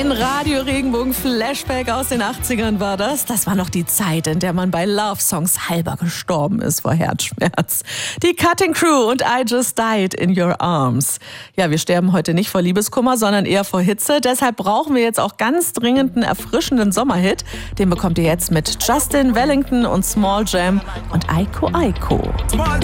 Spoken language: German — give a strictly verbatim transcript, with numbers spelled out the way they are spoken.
Ein Radio-Regenbogen-Flashback aus den achtzigern war das. Das war noch die Zeit, in der man bei Love-Songs halber gestorben ist vor Herzschmerz. Die Cutting Crew und I Just Died in Your Arms. Ja, wir sterben heute nicht vor Liebeskummer, sondern eher vor Hitze. Deshalb brauchen wir jetzt auch ganz dringend einen erfrischenden Sommerhit. Den bekommt ihr jetzt mit Justin Wellington und Small Jam und Aiko Aiko.